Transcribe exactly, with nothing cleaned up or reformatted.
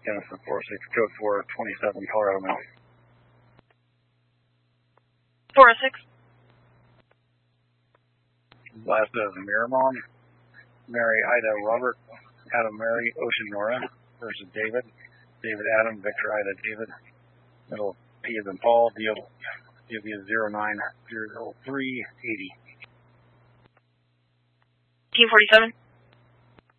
Genesis four six, code four twenty-seven, Colorado Mountain. four oh six. Last is Miramon, Mary Ida Robert, Adam Mary Ocean Nora versus David. David Adam, Victor Ida David. Middle P is in Paul, D O V is zero nine zero three eighty. Team forty-seven.